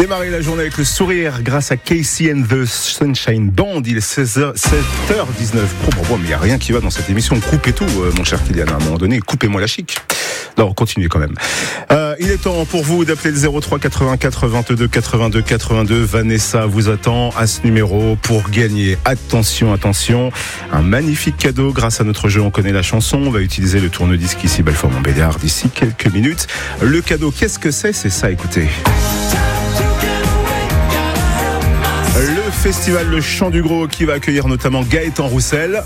Démarrer la journée avec le sourire grâce à Casey and the Sunshine Band. Il est 7h19. Bon, mais il n'y a rien qui va dans cette émission. Coupez tout, mon cher Kylian. À un moment donné, coupez-moi la chic. Non, continuez quand même. Il est temps pour vous d'appeler le 03 84 22 82 82. Vanessa vous attend à ce numéro pour gagner. Attention, un magnifique cadeau grâce à notre jeu On connaît la chanson. On va utiliser le tourne-disque ici, Belfort-Montbéliard, d'ici quelques minutes. Le cadeau, qu'est-ce que c'est ? C'est ça, écoutez. Le festival Le Chant du Gros qui va accueillir notamment Gaëtan Roussel.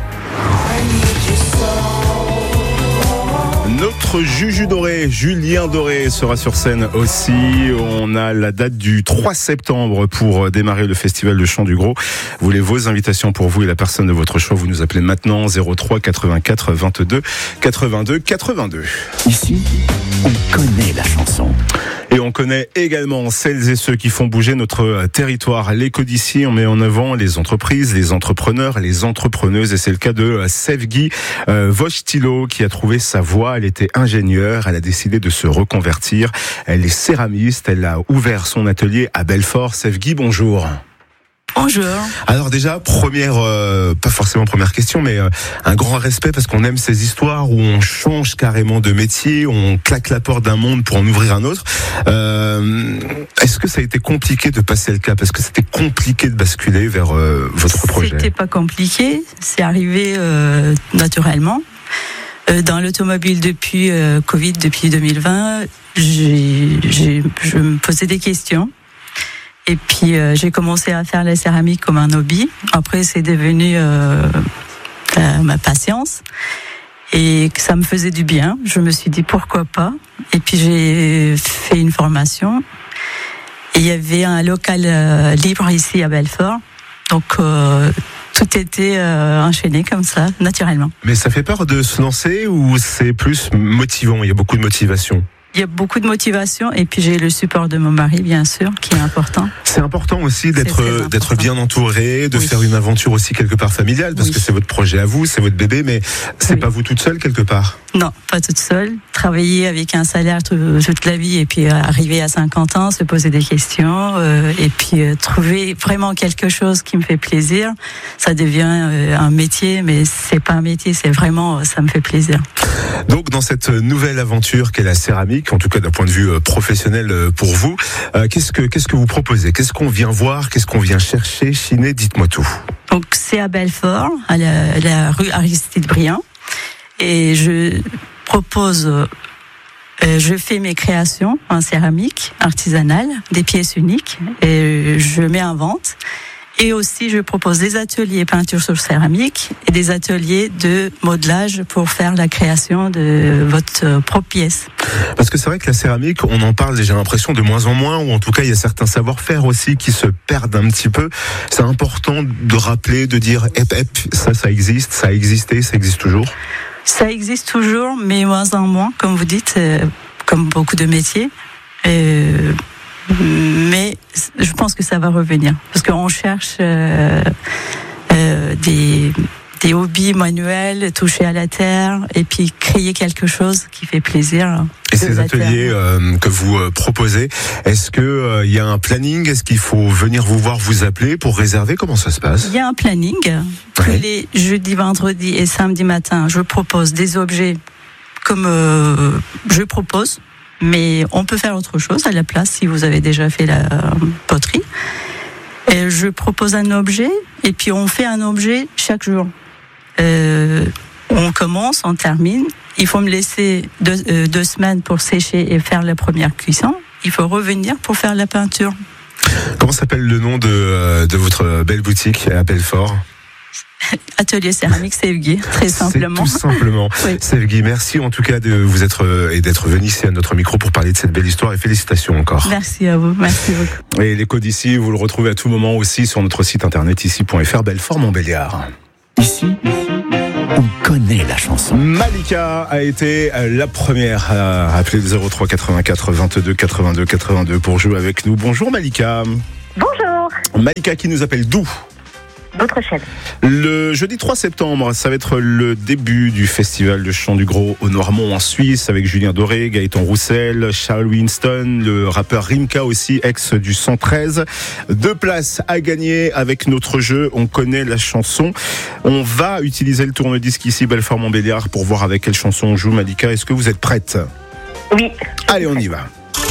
Notre Juju Doré, Julien Doré sera sur scène aussi. On a la date du 3 septembre pour démarrer le festival Le Chant du Gros. Vous voulez vos invitations pour vous et la personne de votre choix, vous nous appelez maintenant 03 84 22 82 82. Ici, on connaît la chanson. Et on connaît également celles et ceux qui font bouger notre territoire. L'écho d'ici, on met en avant les entreprises, les entrepreneurs, les entrepreneuses. Et c'est le cas de Sevgi Vostilo qui a trouvé sa voie. Elle était ingénieure, elle a décidé de se reconvertir. Elle est céramiste, elle a ouvert son atelier à Belfort. Sevgi, bonjour. Bonjour. Alors déjà, pas forcément première question, mais un grand respect parce qu'on aime ces histoires où on change carrément de métier, on claque la porte d'un monde pour en ouvrir un autre. Est-ce que ça a été compliqué de passer le cap ? Est-ce que c'était compliqué de basculer vers votre projet ? C'était pas compliqué, c'est arrivé naturellement. Dans l'automobile depuis Covid, depuis 2020, je me posais des questions. Et puis j'ai commencé à faire la céramique comme un hobby. Après c'est devenu ma patience et ça me faisait du bien. Je me suis dit pourquoi pas. Et puis j'ai fait une formation. Et il y avait un local libre ici à Belfort. Donc tout était enchaîné comme ça, naturellement. Mais ça fait peur de se lancer ou c'est plus motivant ? Il y a beaucoup de motivation. Il y a beaucoup de motivation et puis j'ai le support de mon mari, bien sûr, qui est important. C'est important aussi d'être bien entouré, de faire une aventure aussi quelque part familiale, parce que c'est votre projet à vous, c'est votre bébé, mais c'est pas vous toute seule quelque part. Non, pas toute seule. Travailler avec un salaire toute la vie et puis arriver à 50 ans, se poser des questions et puis trouver vraiment quelque chose qui me fait plaisir. Ça devient un métier, mais c'est pas un métier, c'est vraiment, ça me fait plaisir. Donc dans cette nouvelle aventure qu'est la céramique, en tout cas d'un point de vue professionnel pour vous, qu'est-ce que vous proposez ? Qu'est-ce qu'on vient voir ? Qu'est-ce qu'on vient chercher, chiner ? Dites-moi tout. Donc c'est à Belfort, à la rue Aristide Briand, et je propose, je fais mes créations en céramique artisanale, des pièces uniques, et je mets en vente. Et aussi, je propose des ateliers peinture sur céramique et des ateliers de modelage pour faire la création de votre propre pièce. Parce que c'est vrai que la céramique, on en parle, j'ai l'impression, de moins en moins, ou en tout cas, il y a certains savoir-faire aussi qui se perdent un petit peu. C'est important de rappeler, de dire, ça existe, ça a existé, ça existe toujours. Ça existe toujours, mais moins en moins, comme vous dites, comme beaucoup de métiers. Mais je pense que ça va revenir parce qu'on cherche des hobbies manuels, toucher à la terre et puis créer quelque chose qui fait plaisir. Et ces ateliers que vous proposez, est-ce que il y a un planning ? Est-ce qu'il faut venir vous voir, vous appeler pour réserver ? Comment ça se passe ? Il y a un planning. Tous les jeudis, vendredis et samedi matin, je propose des objets comme je propose. Mais on peut faire autre chose à la place si vous avez déjà fait la poterie. Et je propose un objet et puis on fait un objet chaque jour. On commence, on termine. Il faut me laisser 2 semaines pour sécher et faire la première cuisson. Il faut revenir pour faire la peinture. Comment s'appelle le nom de votre belle boutique à Belfort ? Atelier céramique Sevgi, très simplement. C'est tout simplement. Oui. Sevgi, merci en tout cas de vous être et d'être venu ici à notre micro pour parler de cette belle histoire et félicitations encore. Merci à vous, merci beaucoup. Et l'écho d'ici, vous le retrouvez à tout moment aussi sur notre site internet ici.fr, Belfort-Montbéliard. Ici, on connaît la chanson. Malika a été la première à appeler le 03 84 22 82 82 pour jouer avec nous. Bonjour Malika. Bonjour. Malika qui nous appelle d'où ? Votre chaîne. Le jeudi 3 septembre, ça va être le début du festival de chant du Gros au Noirmont en Suisse avec Julien Doré, Gaëtan Roussel, Charles Winston, le rappeur Rimka aussi, ex du 113. 2 places à gagner avec notre jeu. On connaît la chanson. On va utiliser le tourne-disque ici, Belfort-Montbéliard, pour voir avec quelle chanson on joue. Malika, est-ce que vous êtes prête? Oui. Allez, on y va.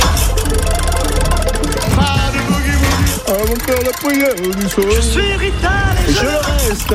Je suis Rital et je le reste.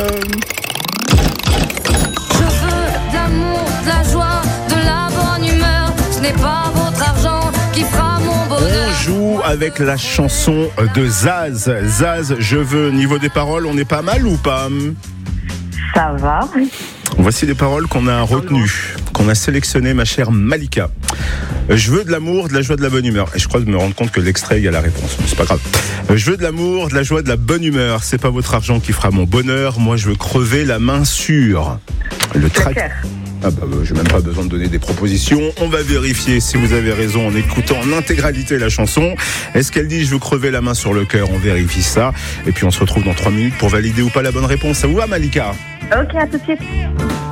Je veux de l'amour, de la joie, de la bonne humeur. Ce n'est pas votre argent qui fera mon bonheur. On joue avec la chanson de Zaz. Zaz, je veux. Niveau des paroles, on est pas mal ou pas? Ça va. Voici les paroles qu'on a retenues, qu'on a sélectionnées, ma chère Malika. Je veux de l'amour, de la joie, de la bonne humeur. Et je crois de me rendre compte que l'extrait, il y a la réponse. Mais c'est pas grave. Je veux de l'amour, de la joie, de la bonne humeur. C'est pas votre argent qui fera mon bonheur. Moi, je veux crever la main sûre. Le track. Ah bah, j'ai même pas besoin de donner des propositions. On va vérifier si vous avez raison en écoutant en intégralité la chanson. Est-ce qu'elle dit je veux crever la main sur le cœur? On vérifie ça. Et puis on se retrouve dans 3 minutes pour valider ou pas la bonne réponse. Ça vous va, Malika? Ok, à tout de suite.